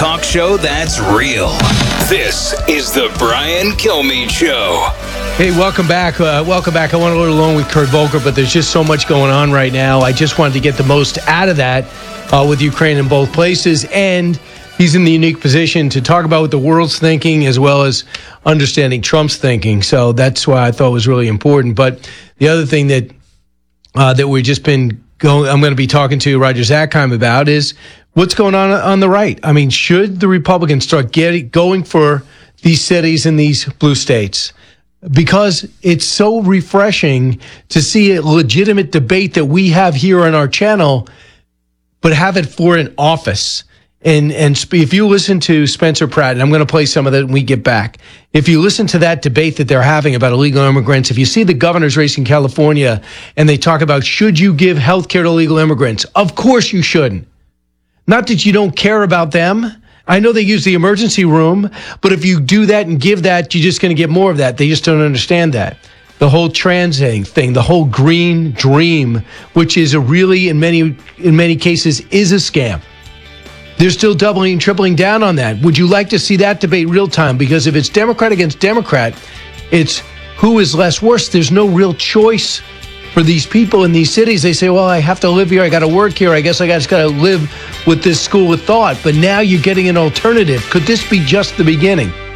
talk show that's real. This is the Brian Kilmeade Show. Hey, welcome back. I went a little long with Kurt Volker, but there's just so much going on right now. I just wanted to get the most out of that with Ukraine in both places. And he's in the unique position to talk about what the world's thinking as well as understanding Trump's thinking. So that's why I thought it was really important. But the other thing that we've just been I'm going to be talking to Roger Zakheim about is what's going on the right. I mean, should the Republicans start going for these cities in these blue states? Because it's so refreshing to see a legitimate debate that we have here on our channel, but have it for an office. And if you listen to Spencer Pratt, and I'm going to play some of that when we get back, if you listen to that debate that they're having about illegal immigrants, if you see the governor's race in California and they talk about, should you give health care to illegal immigrants? Of course you shouldn't. Not that you don't care about them. I know they use the emergency room, but if you do that and give that, you're just going to get more of that. They just don't understand that. The whole trans thing, the whole green dream, which is really, in many cases, is a scam. They're still doubling and tripling down on that. Would you like to see that debate real time? Because if it's Democrat against Democrat, it's who is less worse. There's no real choice for these people in these cities. They say, well, I have to live here. I got to work here. I guess I just got to live with this school of thought. But now you're getting an alternative. Could this be just the beginning?